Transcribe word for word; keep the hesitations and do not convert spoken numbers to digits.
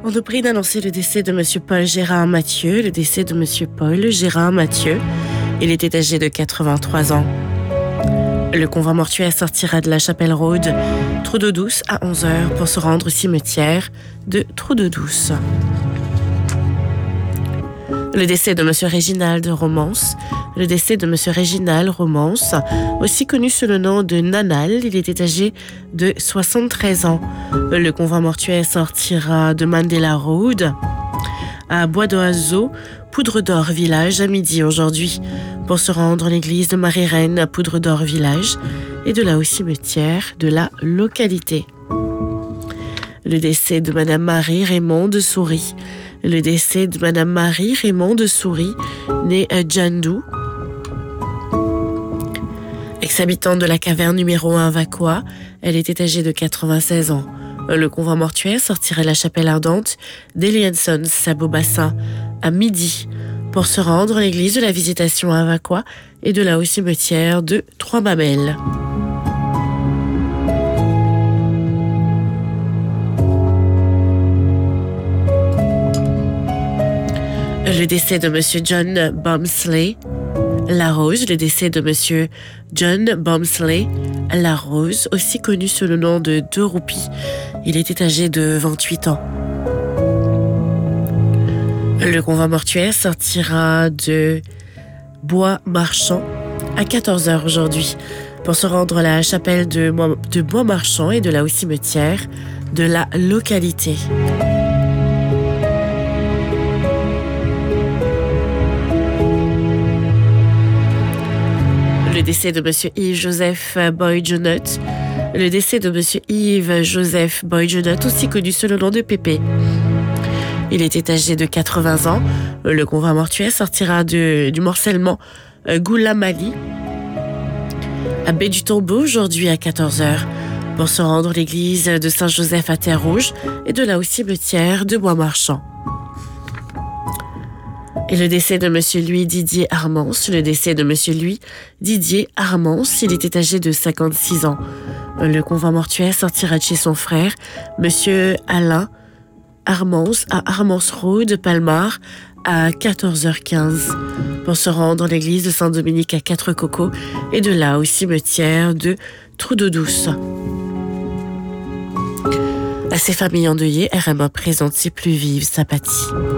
On nous prie d'annoncer le décès de Monsieur Paul Gérard Mathieu, le décès de Monsieur Paul Gérard Mathieu. Il était âgé de quatre-vingt-trois ans. Le convoi mortuaire sortira de la Chapelle Rôde, Trou-d'Eau-Douce, à onze heures pour se rendre au cimetière de Trou-d'Eau-Douce. Le décès de Monsieur Réginald Romance. Le décès de Monsieur Réginald Romance, aussi connu sous le nom de Nanal, il était âgé de soixante-treize ans. Le convoi mortuaire sortira de Mandela Road à Bois d'Oiseau, Poudre d'Or Village à midi aujourd'hui pour se rendre à l'église de Marie-Reine à Poudre d'Or Village et de là au cimetière de la localité. Le décès de Madame Marie Raymond de Souris. Le décès de Madame Marie Raymond de Souris, née à Djandou, ex-habitante de la caverne numéro un Vacois, elle était âgée de quatre-vingt-seize ans. Le convoi mortuaire sortira de la chapelle ardente d'Eliansons à Beaubassin à midi pour se rendre à l'église de la Visitation à Vacois et de là au cimetière de Trois-Mamelles. Le décès de Monsieur John Bomsley Larose, le décès de Monsieur John Bomsley Larose, aussi connu sous le nom de Deux Roupies. Il était âgé de vingt-huit ans. Le convoi mortuaire sortira de Bois-Marchand à quatorze heures aujourd'hui pour se rendre à la chapelle de, de Bois-Marchand et de là au cimetière de la localité. Le décès de Monsieur Yves-Joseph Boy-Jonot. Le décès de Monsieur Yves-Joseph Boy-Jonot, aussi connu sous le nom de Pépé. Il était âgé de quatre-vingts ans. Le convoi mortuaire sortira de, du morcellement Goulamali à Baie du Tombeau aujourd'hui à quatorze heures pour se rendre à l'église de Saint-Joseph à Terre-Rouge et de là au cimetière de Bois-Marchand. Et le décès de Monsieur Louis Didier Armance, le décès de Monsieur Louis Didier Armance, il était âgé de cinquante-six ans. Le convoi mortuaire sortira de chez son frère, Monsieur Alain Armance, à Armance Road, Palmar, à quatorze heures quinze, pour se rendre à l'église de Saint-Dominique à Quatre-Cocos et de là au cimetière de Trou-d'Eau-Douce. À ses familles endeuillées, R M A présente ses plus vives sympathies.